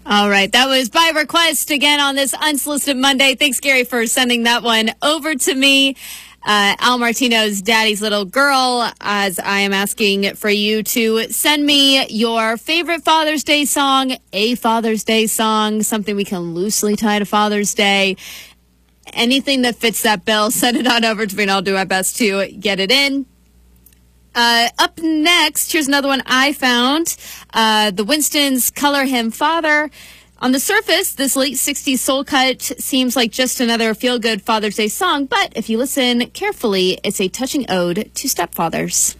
All right. That was by request again on this Unsolicited Monday. Thanks, Gary, for sending that one over to me. Al Martino's Daddy's Little Girl, as I am asking for you to send me your favorite Father's Day song, a Father's Day song, something we can loosely tie to Father's Day. Anything that fits that bill, send it on over to me and I'll do my best to get it in. Up next, here's another one I found. The Winstons' Color Him Father. On the surface, this late 60s soul cut seems like just another feel-good Father's Day song, but if you listen carefully, it's a touching ode to stepfathers.